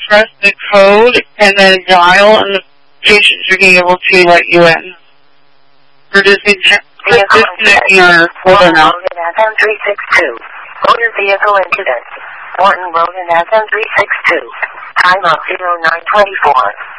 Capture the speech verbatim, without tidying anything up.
press the code and then dial, and the patient should be able to let you in. Or does he disconnect your folder now? S M three six two. Motor vehicle incident. Morton Road in S M three six two. Time of zero nine twenty-four.